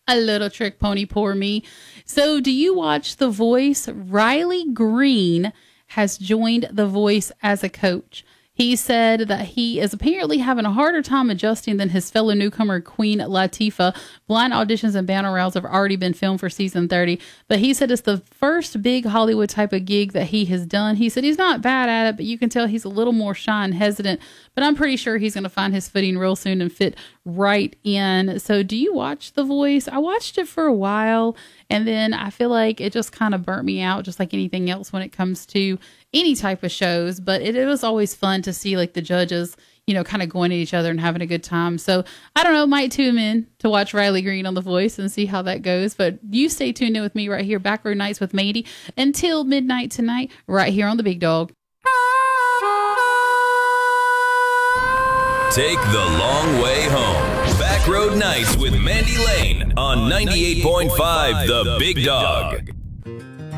A little trick pony, poor me. So do you watch The Voice? Riley Green has joined The Voice as a coach. He said that he is apparently having a harder time adjusting than his fellow newcomer, Queen Latifah. Blind auditions and banner rounds have already been filmed for season 30, but he said it's the first big Hollywood type of gig that he has done. He said he's not bad at it, but you can tell he's a little more shy and hesitant, but I'm pretty sure he's going to find his footing real soon and fit right in. So do you watch The Voice? I watched it for a while, and then I feel like it just kind of burnt me out, just like anything else when it comes to any type of shows. But it was always fun to see like the judges, you know, kind of going at each other and having a good time. So I don't know, might tune in to watch Riley Green on The Voice and see how that goes. But you stay tuned in with me right here, Back Row Nights with Mandy, until midnight tonight, right here on The Big Dog. Take the long way home. Back Road Nights with Mandy Lane on 98.5 The Big Dog.